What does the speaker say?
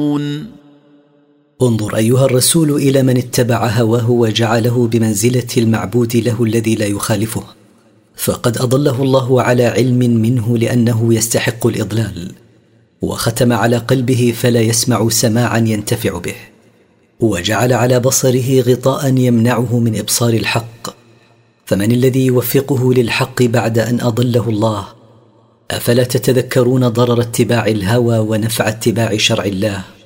انظر أيها الرسول إلى من اتبع هواه وجعله بمنزلة المعبود له الذي لا يخالفه، فقد أضله الله على علم منه لأنه يستحق الإضلال، وختم على قلبه فلا يسمع سماعا ينتفع به، وجعل على بصره غطاء يمنعه من إبصار الحق. فمن الذي يوفقه للحق بعد أن أضله الله؟ أفلا تتذكرون ضرر اتباع الهوى ونفع اتباع شرع الله؟